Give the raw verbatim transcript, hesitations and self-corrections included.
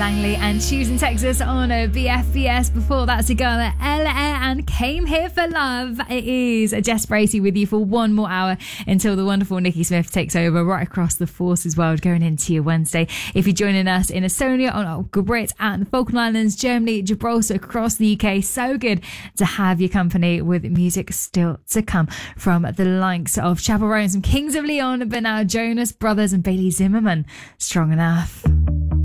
Langley and Choosing Texas on a B F B S. Before that, Sigala, Ella and Came Here for Love. It is Jess Bracey with you for one more hour until the wonderful Nikki Smith takes over right across the Forces world going into your Wednesday. If you're joining us in Estonia, on Great and the Falkland Islands, Germany, Gibraltar, across the U K, so good to have your company with music still to come from the likes of Chapel Roan, some Kings of Leon, but now Jonas Brothers and Bailey Zimmerman. Strong Enough.